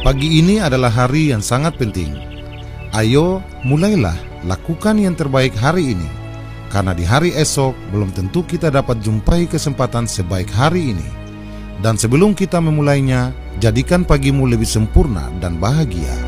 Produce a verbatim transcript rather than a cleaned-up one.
Pagi ini adalah hari yang sangat penting. Ayo, mulailah lakukan yang terbaik hari ini, karena di hari esok belum tentu kita dapat jumpai kesempatan sebaik hari ini. Dan sebelum kita memulainya, jadikan pagimu lebih sempurna dan bahagia.